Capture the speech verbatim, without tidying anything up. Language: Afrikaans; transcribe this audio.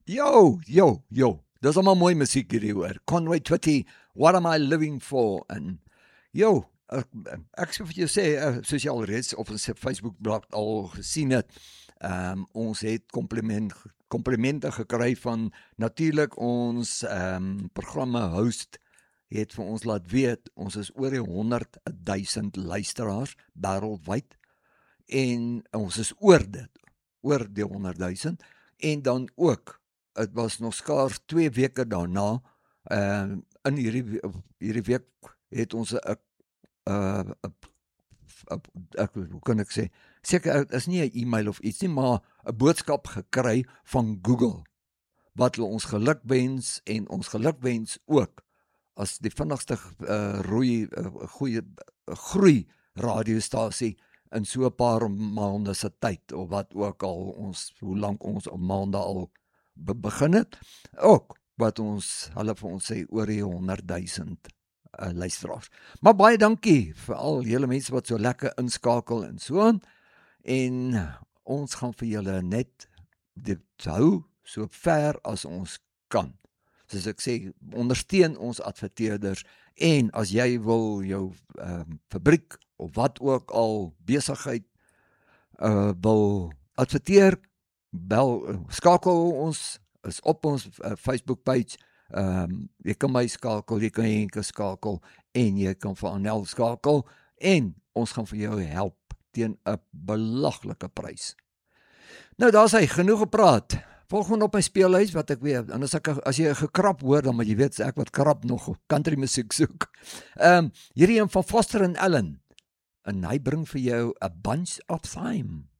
Yo, yo, yo. Dis allemaal mooi musiek hierdie hoor. Conway Twitty, What Am I Living For? En yo, ek, ek sê vir jou sê, uh, soos jy al reeds op ons Facebookblad al gesien het, um, ons het compliment, complimente gekry van natuurlik ons um, programme host het vir ons laat weet, ons is oor die honderd duisend luisteraars wêreldwyd en ons is oor dit, oor die honderd duisend en dan ook dit was nog skaars twee weke daarna, uh, in hierdie, hierdie week het ons 'n uh, ek, hoe kan ek sê, seker is nie 'n e-mail of iets nie, maar 'n boodskap gekry van Google, wat hulle ons geluk wens en ons geluk wens ook as die vinnigste uh, roei, uh, goeie, uh, groei radiostasie in so 'n paar maande se tyd, of wat ook al ons, hoe lank ons op maande al be begin het, ook wat ons, hulle vir ons sê, oor die honderd duisend uh, luisteraars. Maar baie dankie vir al julle mense wat so lekker inskakel en so aan, en ons gaan vir julle net dit hou so ver as ons kan. Soos ek sê, ondersteun ons adverteerders, en as jy wil jou um, fabriek of wat ook al besigheid uh, wil adverteer, bel, skakel ons, is op ons uh, Facebook page, um, jy kan my skakel, jy kan Henke skakel, en jy kan vir Anel skakel, en ons gaan vir jou help teen 'n belaglike prys. Nou daar is hy, genoeg gepraat. Volgende op my speellys wat ek weet, en as ek as jy gekrap hoor, dan moet jy weet ek wat krap nog country musiek soek. Ehm um, hierdie een van Foster and Allen, en hy bring vir jou A Bunch of Thyme.